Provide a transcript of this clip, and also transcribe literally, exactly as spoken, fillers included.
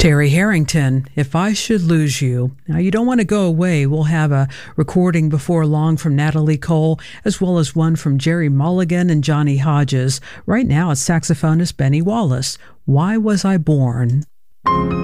Terry Harrington, If I Should Lose You. Now, you don't want to go away. We'll have a recording before long from Natalie Cole, as well as one from Jerry Mulligan and Johnny Hodges. Right now, it's saxophonist Benny Wallace. Why Was I Born?